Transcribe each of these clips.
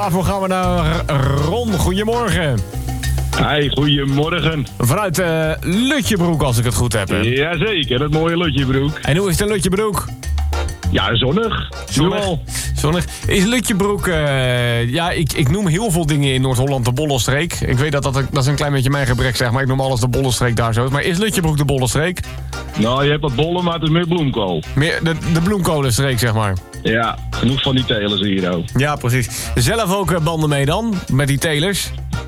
Daarvoor gaan we naar Ron. Goedemorgen. Hi, goedemorgen. Vanuit Lutjebroek, als ik het goed heb. Hè? Jazeker, dat mooie Lutjebroek. En hoe is het in Lutjebroek? Ja, zonnig. Zonnig. Is Lutjebroek... ik noem heel veel dingen in Noord-Holland de Bollenstreek. Ik weet dat is een klein beetje mijn gebrek, zeg maar. Ik noem alles de Bollenstreek daar zo. Maar is Lutjebroek de Bollenstreek? Nou, je hebt wat bollen, maar het is meer bloemkool. Meer de bloemkolenstreek, zeg maar. Ja, genoeg van die telers hier ook. Ja, precies. Zelf ook banden mee dan? Met die telers?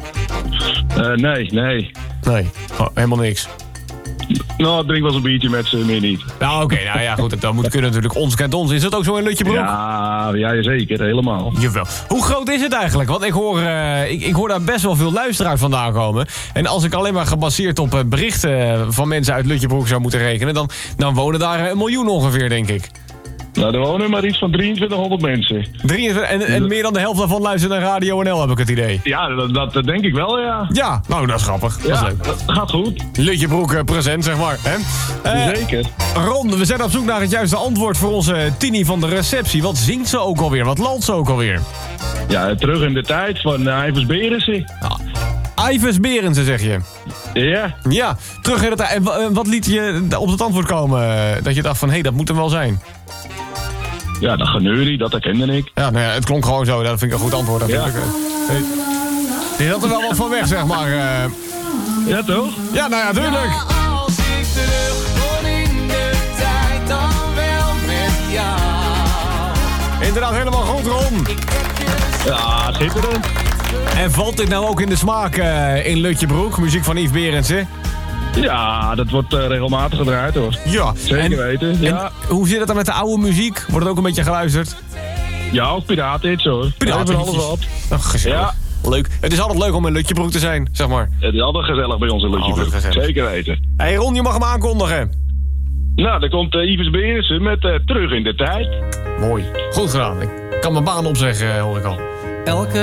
Nee. Nee, helemaal niks. Nou, ik drink wel eens een biertje met ze, meer niet. Nou, oké, nou ja, goed, dat moet kunnen natuurlijk. Ons kent ons. Is dat ook zo in Lutjebroek? Ja, zeker, helemaal. Jawel. Hoe groot is het eigenlijk? Want ik hoor daar best wel veel luisteraars vandaan komen. En als ik alleen maar gebaseerd op berichten van mensen uit Lutjebroek zou moeten rekenen, dan wonen daar 1 miljoen ongeveer, denk ik. Nou, er wonen maar iets van 2300 mensen. En meer dan de helft daarvan luistert naar Radio NL, heb ik het idee. Ja, dat denk ik wel, ja. Ja, nou, dat is grappig. Dat is leuk. Dat gaat goed. Lutjebroek present, zeg maar. Hè? Zeker. Ron, we zijn op zoek naar het juiste antwoord voor onze Tini van de receptie. Wat zingt ze ook alweer? Wat landt ze ook alweer? Ja, terug in de tijd van Ivers Berensen. Ivers Berensen, zeg je? Ja. Ja, terug in de tijd. En wat liet je op het antwoord komen? Dat je dacht van, hé, dat moet hem wel zijn. Ja, dat geneurie, dat herkende ik. Ja, nou ja, het klonk gewoon zo. Dat vind ik een goed antwoord. Dat vind ik, je had er wel wat van weg, zeg maar. Ja, toch? Ja, nou ja, tuurlijk. Ja, als ik terug kon in de tijd, dan wel met jou. Inderdaad, helemaal goed, Ron. Ja, schitterend. En valt dit nou ook in de smaak in Lutjebroek? Muziek van Yves Berendsen? Ja, dat wordt regelmatig gedraaid, hoor. Ja. Zeker weten, ja. En hoe zit het dan met de oude muziek? Wordt het ook een beetje geluisterd? Ja, ook piratenhits, hoor. Piratenhitjes. Alles wat. Ach, gezellig. Ja. Leuk. Het is altijd leuk om in Lutjebroek te zijn, zeg maar. Het is altijd gezellig bij ons in Altijd Lutjebroek. gezellig. Zeker weten. Hé Ron, je mag hem aankondigen. Nou, dan komt Yves Berensen met Terug in de tijd. Mooi. Goed gedaan. Ik kan mijn baan opzeggen, hoor ik al. Elke